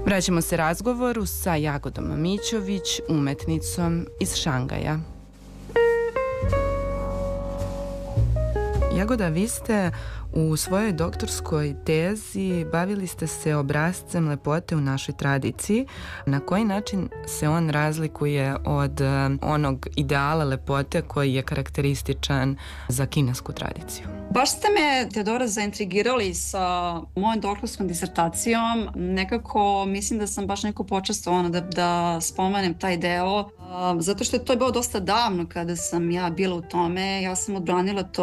Vraćamo se razgovoru sa Jagodom Mićović, umetnicom iz Šangaja. Jagoda, vi ste u svojoj doktorskoj tezi bavili ste se obrascem lepote u našoj tradiciji. Na koji način se on razlikuje od onog ideala lepote koji je karakterističan za kinesku tradiciju? Baš ste me, Teodora, zaintrigirali sa mojom doktorskom disertacijom. Nekako mislim da sam baš neko počastvovana da spomenem taj deo, zato što je to bilo dosta davno kada sam ja bila u tome. Ja sam odbranila to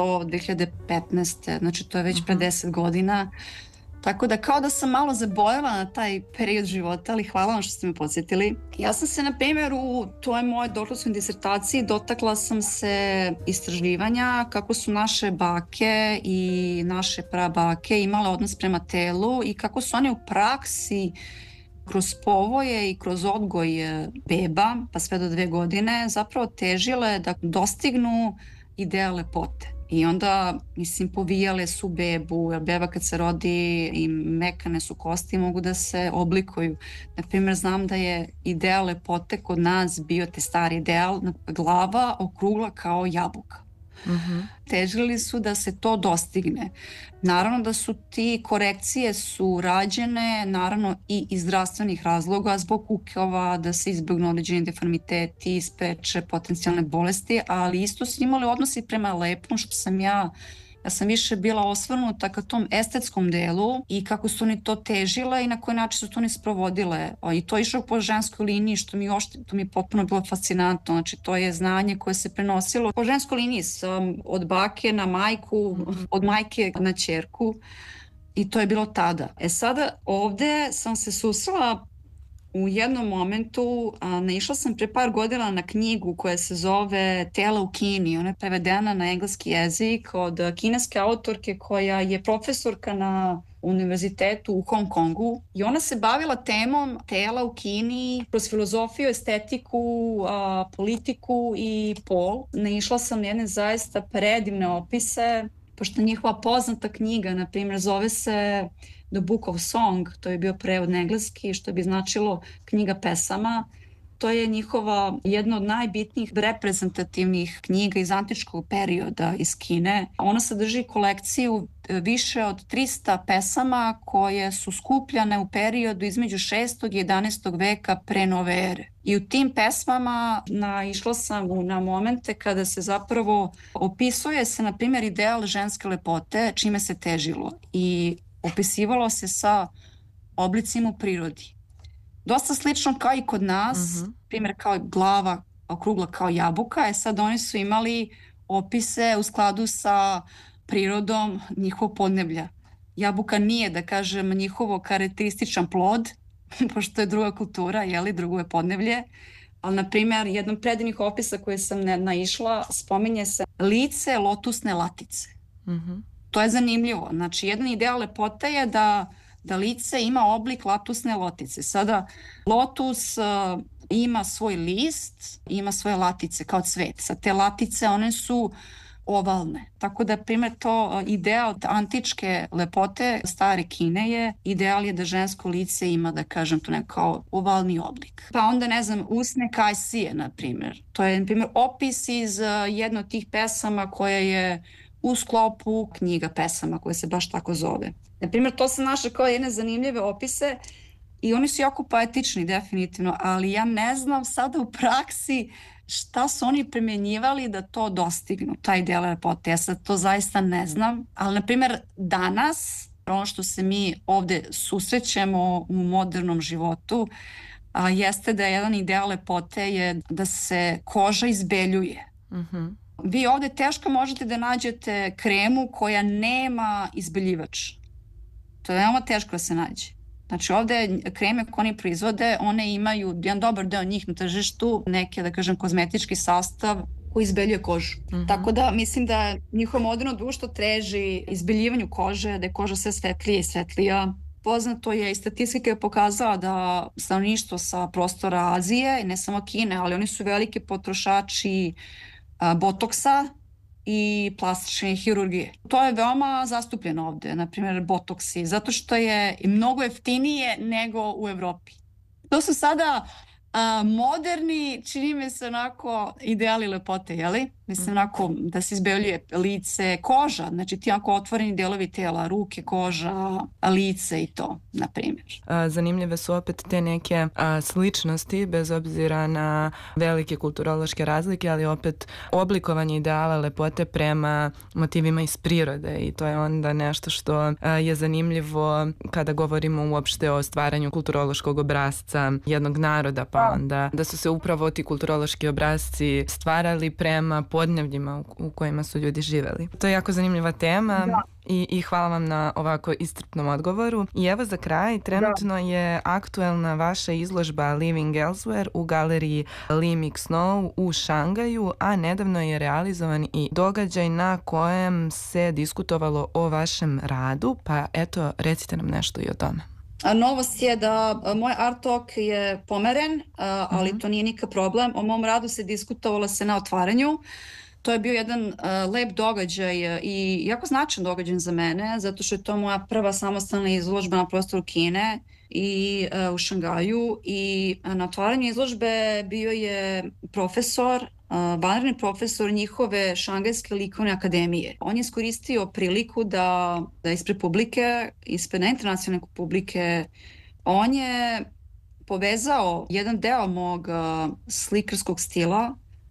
2015. Znači to je već pre 10 godina. Tako da kao da sam malo zaboravila na taj period života, ali hvala vam što ste me podsjetili. Ja sam se, na primjer, u toj mojoj doktorskoj disertaciji dotakla sam se istraživanja kako su naše bake i naše prabake imale odnos prema telu i kako su one u praksi kroz povoje i kroz odgoj beba, pa sve do 2 godine, zapravo težile da dostignu ideal lepote. I onda, mislim, povijale su bebu, jer beba kad se rodi i mekane su kosti, mogu da se oblikuju. Naprimjer, znam da je ideal lepote kod nas bio te stari ideal, glava okrugla kao jabuka. Težili su da se to dostigne. Naravno da su ti korekcije su rađene naravno i iz zdravstvenih razloga, zbog kukova, da se izbjegnu određeni deformiteti, spreče potencijalne bolesti, ali isto su imali odnosi prema lepom, što sam ja sam više bila osvrnuta ka tom estetskom delu i kako su oni to težile i na koji način su to oni sprovodile. I to je išlo po ženskoj liniji, što mi je potpuno bilo fascinantno. Znači, to je znanje koje se prenosilo po ženskoj liniji od bake na majku, od majke na ćerku i to je bilo tada. Sada ovde sam se susrela u jednom momentu, naišla sam pre par godina na knjigu koja se zove Tela u Kini. Ona je prevedena na engleski jezik od kineske autorke koja je profesorka na univerzitetu u Hong Kongu i ona se bavila temom tela u Kini kroz filozofiju, estetiku, politiku i pol. Naišla sam na jedne zaista predivne opise, pošto njihova poznata knjiga, na primjer, zove se The Book of Song, to je bio prevod na engleski, što bi značilo knjiga pesama. To je njihova jedna od najbitnijih reprezentativnih knjiga iz antičkog perioda iz Kine. Ona sadrži kolekciju više od 300 pesama koje su skupljane u periodu između 6. i 11. veka pre nove ere. I u tim pesmama naišla sam na momente kada se zapravo opisuje se, na primjer, ideal ženske lepote, čime se težilo. I opisivalo se sa oblicima u prirodi. Dosta slično kao i kod nas, primjer kao glava okrugla kao jabuka, sad oni su imali opise u skladu sa prirodom njihovog podneblja. Jabuka nije, da kažem, njihovo karakterističan plod, pošto je druga kultura, drugo je podneblje, ali, na primjer, jedan predivnih opisa koje sam naišla, spominje se lice lotusne latice. To je zanimljivo. Znači, jedan ideal lepote je da lice ima oblik lotusne latice. Sada, lotus ima svoj list, ima svoje latice kao cvet. Sad, te latice, one su ovalne. Tako da, primjer, to ideal antičke lepote stare Kine je, ideal je da žensko lice ima, da kažem, to neko ovalni oblik. Pa onda, ne znam, usne kajsije, na primjer. To je, na primjer, opis iz jedne od tih pesama koja je u sklopu knjiga pesama koja se baš tako zove. Na primjer, to sam našla kao jedne zanimljive opise i oni su jako poetični, definitivno, ali ja ne znam sada u praksi šta su oni primjenjivali da to dostignu, taj deo lepote. Ja sad to zaista ne znam, ali, na primjer, danas, ono što se mi ovde susrećemo u modernom životu, jeste da jedan ideal lepote je da se koža izbeljuje. Vi ovde teško možete da nađete kremu koja nema izbeljivač. To je veoma teško da se nađe. Znači, ovde kreme koje oni proizvode, one imaju jedan dobar deo njih na tržištu, neke, da kažem, kozmetički sastav koji izbeljuje kožu. Tako da mislim da njihovo moderno društvo teži izbeljivanju kože, da je koža sve svetlija i svetlija. Poznato je i statistika je pokazala da stanovništvo sa prostora Azije, ne samo Kine, ali oni su veliki potrošači botoksa i plastične hirurgije. To je veoma zastupljeno ovde, na primjer botoksi, zato što je mnogo jeftinije nego u Evropi. To su sada moderni, čini mi se onako ideali lepote, jeli? Mislim onako da se izbeljuje lice, koža, znači ti onako otvoreni delovi tela, ruke, koža, lice i to, na primjer. Zanimljive su opet te neke sličnosti, bez obzira na velike kulturološke razlike, ali opet oblikovanje ideala lepote prema motivima iz prirode i to je onda nešto što je zanimljivo kada govorimo uopšte o stvaranju kulturološkog obrasca jednog naroda, pa onda da su se upravo ti kulturološki obrasci stvarali prema podnevljima u kojima su ljudi živeli. To je jako zanimljiva tema i hvala vam na ovako iscrpnom odgovoru. I evo za kraj, trenutno je aktuelna vaša izložba Living Elsewhere u galeriji Lee Mik-Snow u Šangaju, a nedavno je realizovan i događaj na kojem se diskutovalo o vašem radu, pa eto, recite nam nešto i o tome. Novost je da moj art talk je pomeren, ali to nije nikakav problem. O mom radu se diskutovalo se na otvaranju. To je bio jedan lep događaj i jako značajan događaj za mene, zato što je to moja prva samostalna izložba na prostoru Kine i u Šangaju. I na otvaranju izložbe bio je profesor, vanredni profesor njihove Šangajske likovne akademije. On je iskoristio priliku da ispred publike, ispred internacionalne publike, on je povezao jedan deo mog slikarskog stila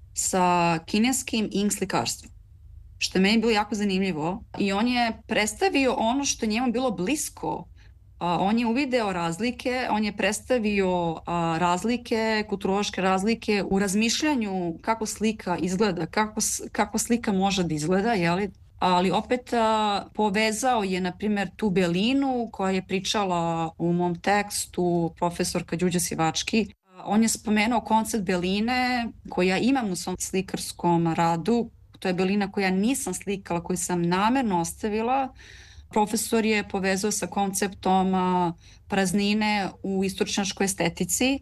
sa kineskim ink slikarstvom, što je meni bilo jako zanimljivo. I on je predstavio ono što njemu bilo blisko. On je uvideo razlike, on je predstavio razlike, kulturološke razlike u razmišljanju kako slika izgleda, kako slika može da izgleda, jeli? Ali opet povezao je, na primjer, tu belinu koja je pričala u mom tekstu profesorka Đuđa Sivački. On je spomenuo koncept beline koji ja imam u svom slikarskom radu. To je belina koju ja nisam slikala, koju sam namerno ostavila. Profesor je povezao sa konceptom praznine u istočnjačkoj estetici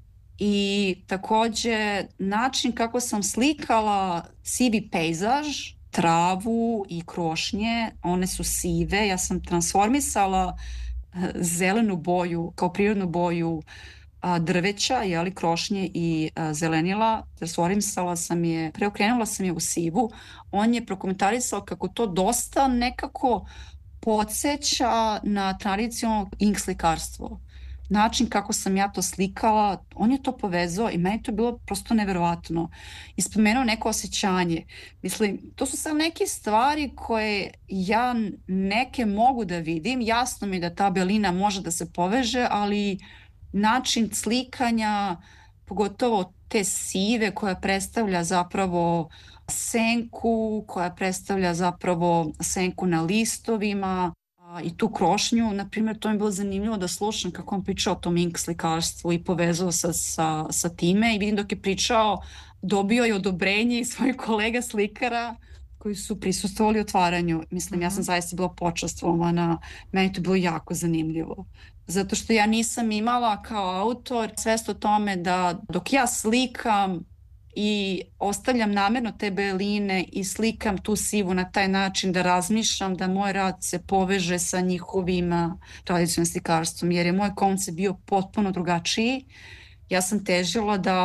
i takođe način kako sam slikala sivi pejzaž, travu i krošnje, one su sive. Ja sam transformisala zelenu boju kao prirodnu boju drveća, jeli, krošnje i zelenila, transformisala sam je, preokrenula sam je u sivu. On je prokomentarisao kako to dosta nekako podsjeća na tradicionalno ink slikarstvo. Način kako sam ja to slikala, on je to povezao i meni to bilo prosto neverovatno. I spomenuo neko osjećanje. Mislim, to su sad neke stvari koje ja neke mogu da vidim. Jasno mi je da ta belina može da se poveže, ali način slikanja, pogotovo te sive koja predstavlja zapravo senku, koja predstavlja zapravo senku na listovima i tu krošnju. Naprimjer, to mi je bilo zanimljivo da slušam kako on pričao o tom ink slikarstvu i povezao sa time i vidim dok je pričao dobio je odobrenje i svojih kolega slikara koji su prisustvovali otvaranju. Mislim, ja sam zaista bila počastvovana, meni to bilo jako zanimljivo. Zato što ja nisam imala kao autor svest o tome da dok ja slikam i ostavljam namerno te beline i slikam tu sivu na taj način da razmišljam da moj rad se poveže sa njihovim tradicionalnim slikarstvom, jer je moj koncept bio potpuno drugačiji. Ja sam težila da